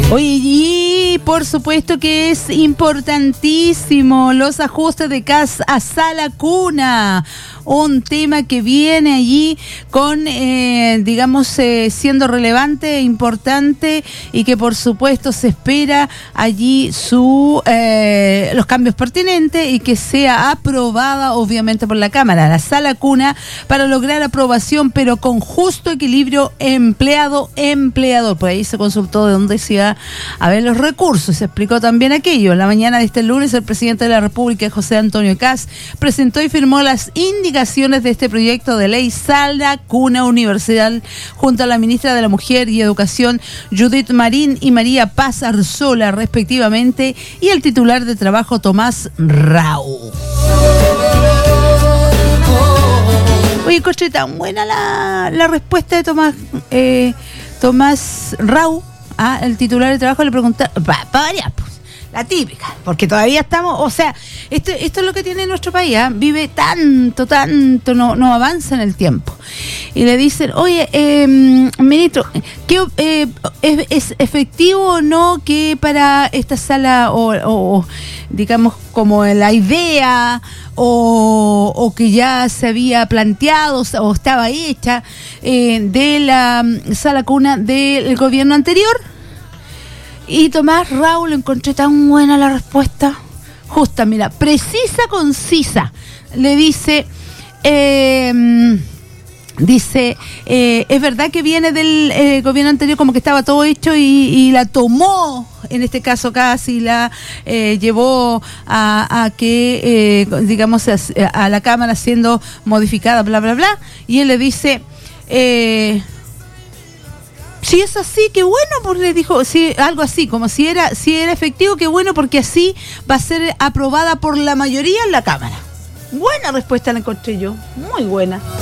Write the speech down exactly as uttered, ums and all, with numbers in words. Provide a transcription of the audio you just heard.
Oye, y por supuesto que es importantísimo los ajustes de casa a sala cuna, un tema que viene allí con, eh, digamos, eh, siendo relevante e importante, y que por supuesto se espera allí su eh, los cambios pertinentes y que sea aprobada obviamente por la Cámara, la sala cuna, para lograr aprobación, pero con justo equilibrio empleado-empleador. Por ahí se consultó de dónde se iba a ver los recursos, se explicó también aquello. En la mañana de este lunes, el presidente de la República, José Antonio Kast, presentó y firmó las indicaciones de este proyecto de ley Sala Cuna Universal junto a la ministra de la Mujer y Educación, Judith Marín, y María Paz Arzola, respectivamente, y el titular de Trabajo, Tomás Rau. Oye, encontré tan buena la, la respuesta de Tomás eh, Tomás Rau. Ah, el titular de Trabajo le pregunta, para pa variar, pues, la típica, porque todavía estamos, o sea, esto, esto es lo que tiene nuestro país, ¿eh? Vive tanto, tanto, no, no avanza en el tiempo. Y le dicen, oye, eh, ministro, ¿qué, eh, es, ¿es efectivo o no que para esta sala, o, o digamos, como la idea, o, o que ya se había planteado o estaba hecha, eh, de la sala cuna del gobierno anterior? Y Tomás Rau, le encontré tan buena la respuesta, justa, mira, precisa, concisa. Le dice, eh, dice, eh, es verdad que viene del eh, gobierno anterior, como que estaba todo hecho, y, y la tomó, en este caso casi la eh, llevó a, a que, eh, digamos, a, a la Cámara siendo modificada, bla, bla, bla. Y él le dice, eh, si es así, qué bueno, pues le dijo, sí, algo así, como si era, si era efectivo, qué bueno, porque así va a ser aprobada por la mayoría en la Cámara. Buena respuesta la encontré yo, muy buena.